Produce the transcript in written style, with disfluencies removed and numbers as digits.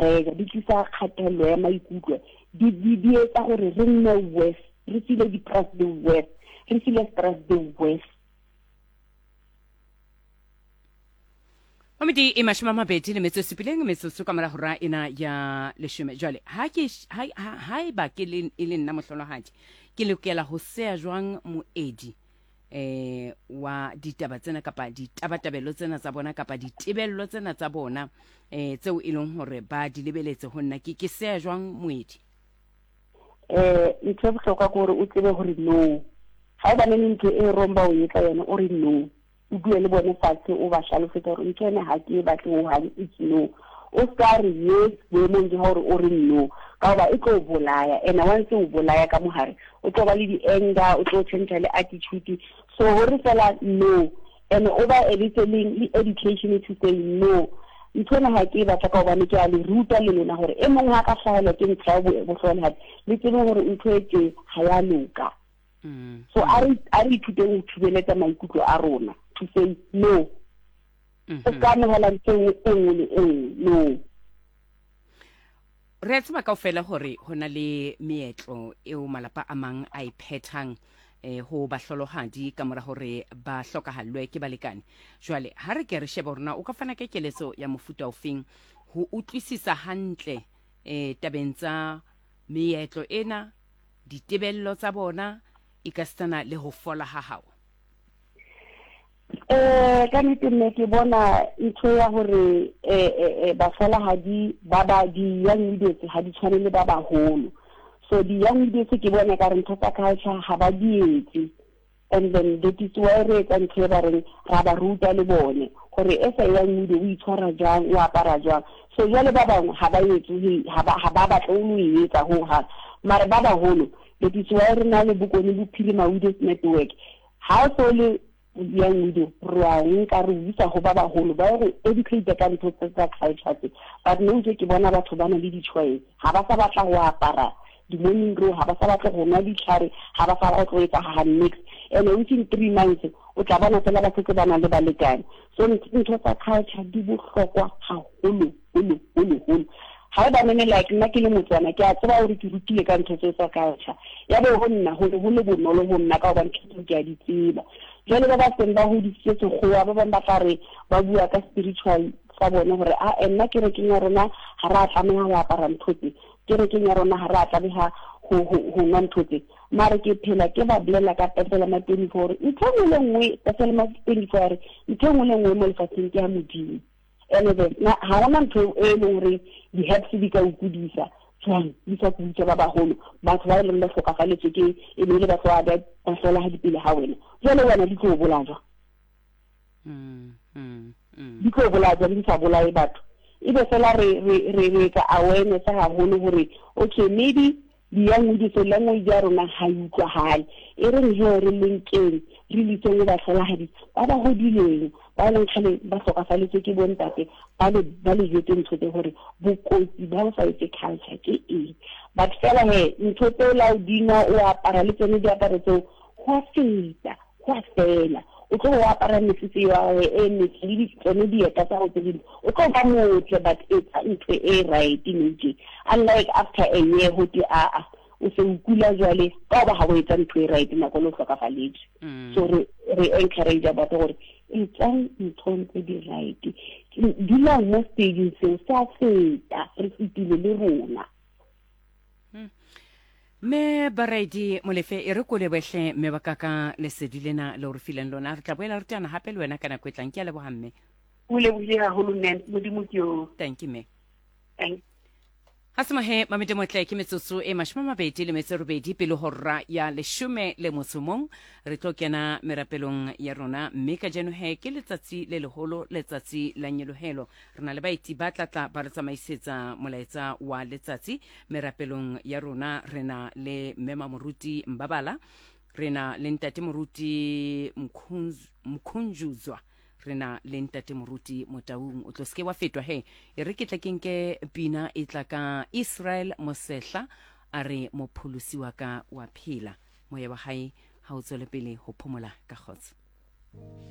pressure di tlisa kgatelelo ya maikutlo di etsa gore re nne worse re feel depressed the worst re feel stressed the worst. Mamedi e mashima mabedi le metsosipileng metsotso ka mora hora ena ya leshome jwale ha ba ke le nna mohlolohadi ke lokela ho sea jwang moedi wa ditaba tsena kapa ditabatabelo tsena tsa bona kapa ditebello tsena tsa bona tseo e leng hore ba di lebeletse ho nna ke sea jwang moedi ntse bohlokwa gore o tsebe hore no ha ba nne ntwe e romba o etla yena o re no o bue le bone fatshe o ba hlalofetsa gore ntwe ha ke batle ho hang it's no o skare yes boemong ke hore o re no ka ba e tlo bolaya and once o bolaya ka mohare o tlo ba le di anger o tlo change le attitude so hore fela no and over editing education to say no ntona ha ke batla ka bana ke a le ruta le lena hore e mong ha ka hlahela ke ntshwa bohlole le tsebe hore ntho etse ha ya loka so a re ithute ho thubeletsa maikutlo a rona to say no o ka nahela ntse no re tseba kaofela hore hona le meetlo eo malapa a mang a iphethang ho ba hlolohadi ka mora hore ba hlokahallwe ke balekane jwale ha re ke re sheba rona o ka fana ka keletso ya mofuta ofeng ho utlwisisa hantle tabeng tsa meetlo ena ditebello tsa bona e ka stana le ho fola ha hao ka nne ke bona ntho ya hore ba hadi ba di young leaders ha di tshwane le ba baholo so di young leaders ke bona ka re ntho tsa culture ha ba dietse and then that is why re ka ntho ba re ra ba ruta le bone gore e sa young leader o itshwara jang o apara jang so jwale ba bang ha ba etse ha ba batla o e etsa ho ha mara ba baholo that is why re na le bokone bophirima leaders network ha so le young widow rwang ka re isa go ba baholo ba go educate ka ntho tsa culture but no je ke bona batho bana le ditshwae ha ba sa batla go apara di morning row ha ba sa batla go nwa ditlhare ha ba sa batla go etsa ha mix and within 3 months o tla bona tsela ba setse bana le balekane so ntho tsa culture di bohlokwa haholo ha ba nne like nna ke le motswana ke a tseba hore ke rutile ka ntho tsa culture ya be ho nna ho le bonolo ho nna ka ba ntho ke a di tseba jwale ba seng ba ho di setso go ba ba fare ba bua ka spiritual sa bona hore nna ke re ke nya rona ha ra tlameha ho apara nthote ke re ke nya rona ha ra tlameha ho nwa nthote mara ke phela ke ba blela ka petela ma 24 ntho le nngwe petela ma 24 ntho le nngwe mo lefatsheng ke ya modimo and then ha hona ntho e le hore di herbs di ka ukudisa tsang di sa tshitse ba baholo batho ba ile le hlokafaletse ke e le ba tswa ba hlola ha dipele ha wena jwale wena di tlo bolajwa di tlo bolajwa di sa bolae batho ibe fela re ka awareness ha holo hore okay maybe di yang di se language ya rona ha utlwa hale e re re linkeng re litse ba hlola ha di ba ba hodileng ba le khale ba hlokafaletse ke bontate ba le jetse ntho tse hore bokotsi ba sa etse culture ke but fela ntho tse la dina o apara le tsene di apara tse ho fela o tlo wa apara mesisi wa ne di tsone di eta tsa go tse o tlo ba motle but it's ntho e right nje unlike after a year ho di o se ukula jwale ka ba ha o etsa ntho e right nako lo hlokafaletse so re encourage about gore itsang ntho di right di la mo stage se sa feta re fitile le rona me baredi molefe e re kole behle me bakaka le sedilena le re fileng lona re tla boela re tana hape le wena kana kwetlang ke a le bohamme o le bule haholo nne modimo ke yo thank you me thank Hasmahe mamete motle ke metsotso e mashmamabedi le metserobedi pele horra ya leshome le motsomong re tlo kena merapelong ya rona mme ka jeno ke letsatsi le leholo letsatsi la nyelohelo rena le baiti ba tlatla ba re tsamaisetsa molaetsa wa letsatsi merapelong ya rona rena le mema moruti Mbabala rena le ntate moruti Mkhunjuzwa rena le ntate moruti Motaung o tlo ske wa fetwa e re ke tla kenke pina e tla ka Israel Mosehla a re mopholosi wa ka wa phela moya wa hae ha o tswele pele ho phomola ka khotso